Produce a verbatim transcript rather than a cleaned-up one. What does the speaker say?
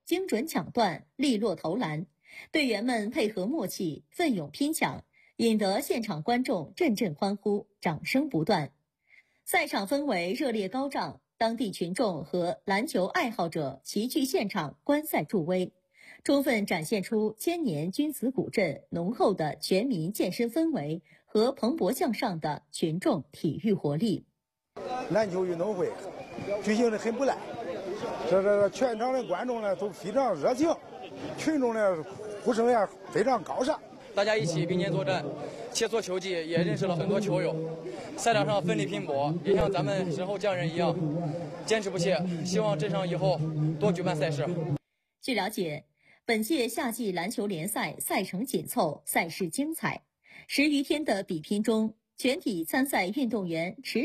精准抢断、利落投篮，队员们配合默契，奋勇拼抢，引得现场观众阵阵欢呼，掌声不断。赛场氛围热烈高涨，当地群众和篮球爱好者齐聚现场观赛助威，充分展现出千年君子古镇浓厚的全民健身氛围和蓬勃向上的群众体育活力。 篮球运动会举行得很不赖，这这全场的观众呢都非常热情，群众的呼声也非常高涨。 大家一起并肩作战，切磋球技，也认识了很多球友。赛场上奋力拼搏，也像咱们身后匠人一样坚持不懈。希望镇上以后多举办赛事。 据了解，本届夏季篮球联赛赛程紧凑，赛事精彩。十余天的比拼中，全体参赛运动员持